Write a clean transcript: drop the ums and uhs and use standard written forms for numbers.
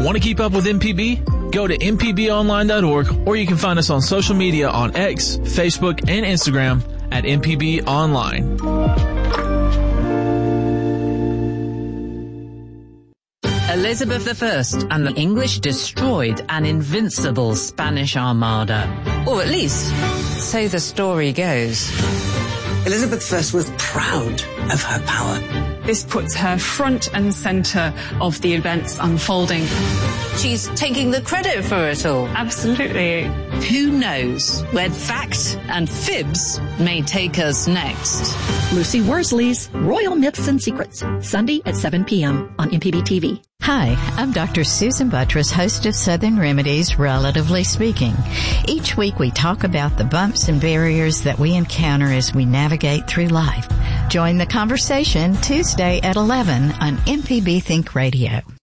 Want to keep up with MPB? Go to mpbonline.org, or you can find us on social media on X, Facebook, and Instagram at MPB Online. Elizabeth I and the English destroyed an invincible Spanish armada. Or at least, so the story goes. Elizabeth I was proud of her power. This puts her front and centre of the events unfolding. She's taking the credit for it all. Absolutely. Who knows where fact and fibs may take us next? Lucy Worsley's Royal Myths and Secrets, Sunday at 7 p.m. on MPB TV. Hi, I'm Dr. Susan Buttress, host of Southern Remedies, Relatively Speaking. Each week we talk about the bumps and barriers that we encounter as we navigate through life. Join the conversation Tuesday at 11 on MPB Think Radio.